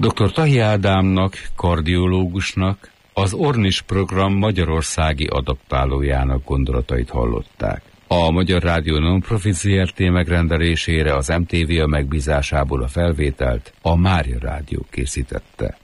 Dr. Tahi Ádámnak, kardiológusnak, az Ornis program magyarországi adaptálójának gondolatait hallották. A Magyar Rádió Non-Profit Zrt. Megrendelésére az MTV megbízásából a felvételt a Mária Rádió készítette.